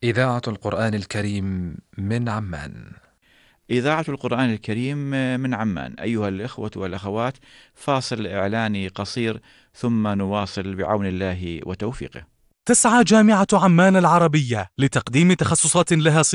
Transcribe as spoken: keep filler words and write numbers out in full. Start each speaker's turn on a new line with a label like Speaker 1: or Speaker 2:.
Speaker 1: إذاعة القرآن الكريم من عمان.
Speaker 2: إذاعة القرآن الكريم من عمان. أيها الإخوة والأخوات، فاصل إعلاني قصير ثم نواصل بعون الله وتوفيقه.
Speaker 3: تسعى جامعة عمان العربية لتقديم تخصصات لها